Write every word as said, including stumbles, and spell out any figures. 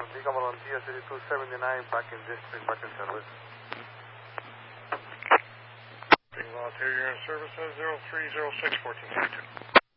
Beacon Volunteer thirty-two seventy-nine, back in district, back in service. Beacon Volunteer, you're in service at zero three zero six, fourteen thirty-two.